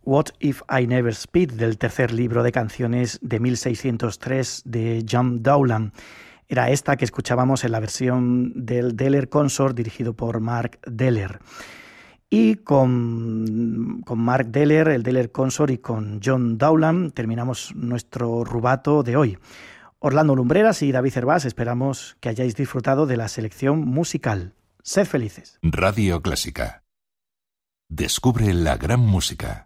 What If I Never Speak, del tercer libro de canciones de 1603 de John Dowland. Era esta que escuchábamos en la versión del Deller Consort dirigido por Mark Deller. Y con Mark Deller, el Deller Consort, y con John Dowland terminamos nuestro rubato de hoy. Orlando Lumbreras y David Cervás, esperamos que hayáis disfrutado de la selección musical. Sed felices. Radio Clásica. Descubre la gran música.